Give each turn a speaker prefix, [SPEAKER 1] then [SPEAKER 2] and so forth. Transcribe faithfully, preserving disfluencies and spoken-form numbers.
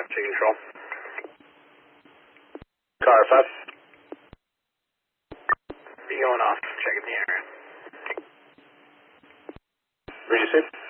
[SPEAKER 1] taking control. Car five. Be going off, checking the area. Where'd you say?